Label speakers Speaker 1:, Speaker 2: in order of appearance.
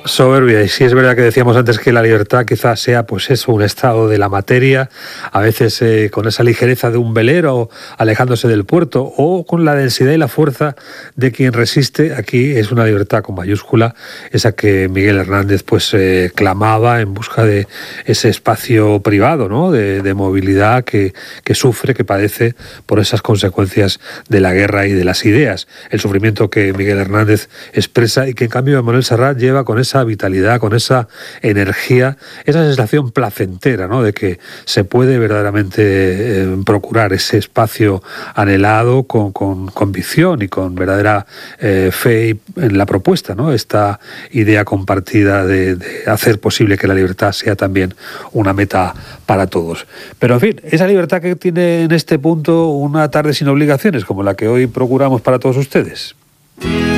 Speaker 1: Soberbia, y sí es verdad que decíamos antes que la libertad quizás sea pues eso, un estado de la materia, a veces con esa ligereza de un velero alejándose del puerto, o con la densidad y la fuerza de quien resiste. Aquí es una libertad con mayúscula, esa que Miguel Hernández pues clamaba en busca de ese espacio privado, ¿no? de movilidad que sufre, que padece por esas consecuencias de la guerra y de las ideas. El sufrimiento que Miguel Hernández expresa y que en cambio Manuel Serrat lleva con esa vitalidad, con esa energía, esa sensación placentera, ¿no? De que se puede verdaderamente procurar ese espacio anhelado con convicción y con verdadera fe en la propuesta, ¿no? Esta idea compartida de hacer posible que la libertad sea también una meta para todos. Pero en fin, esa libertad que tiene en este punto una tarde sin obligaciones, como la que hoy procuramos para todos ustedes.